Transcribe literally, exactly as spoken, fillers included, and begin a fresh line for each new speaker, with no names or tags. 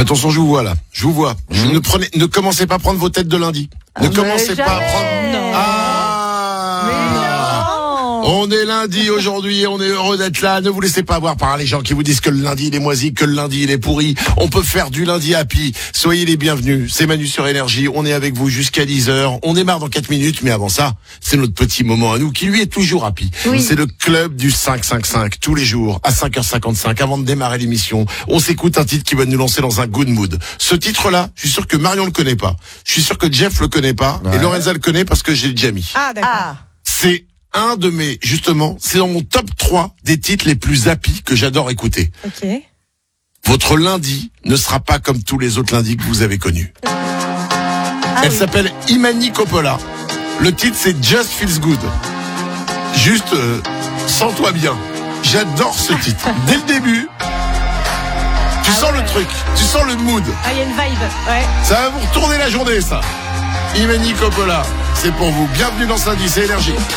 Attention, je vous vois là. Je vous vois. Mmh. Je ne prenez, ne commencez pas à prendre vos têtes de lundi. Ne
mais
commencez
jamais.
pas à prendre.
Non.
Ah.
Mais non.
On est lundi aujourd'hui, on est heureux d'être là. Ne vous laissez pas avoir par les gens qui vous disent que le lundi il est moisi, que le lundi il est pourri. On peut faire du lundi happy. Soyez les bienvenus. C'est Manu sur Énergie. On est avec vous jusqu'à dix heures. On démarre dans quatre minutes, mais avant ça, c'est notre petit moment à nous qui lui est toujours happy.
Oui.
C'est le club du cinq cinq cinq tous les jours à cinq heures cinquante-cinq avant de démarrer l'émission. On s'écoute un titre qui va nous lancer dans un good mood. Ce titre-là, je suis sûr que Marion le connaît pas. Je suis sûr que Jeff le connaît pas ouais. Et Lorenza le connaît parce que j'ai déjà mis.
Ah d'accord. Ah.
C'est un de mes, justement, c'est dans mon top trois des titres les plus happy que j'adore écouter.
Ok.
Votre lundi ne sera pas comme tous les autres lundis que vous avez connus. Ah, Elle oui. s'appelle Imani Coppola. Le titre, c'est Just Feels Good. Juste, euh, sens-toi bien. J'adore ce titre. Dès le début, tu ah sens ouais. le truc, tu sens le mood.
Ah, il y a une vibe, ouais.
Ça va vous retourner la journée, ça. Imani Coppola, c'est pour vous. Bienvenue dans ce lundi, c'est Énergie.